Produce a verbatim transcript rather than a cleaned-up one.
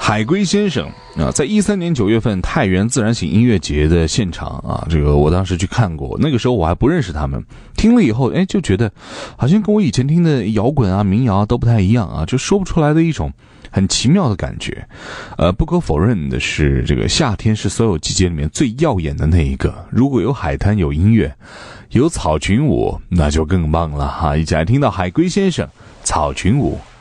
海龟先生啊，在一三年九月份太原自然醒音乐节的现场啊，这个我当时去看过，那个时候我还不认识他们，听了以后，哎，就觉得好像跟我以前听的摇滚啊、民谣啊都不太一样啊，就说不出来的一种很奇妙的感觉。呃，不可否认的是，这个夏天是所有季节里面最耀眼的那一个。如果有海滩、有音乐、有草裙舞，那就更棒了哈！一起来听到海龟先生《草裙舞》。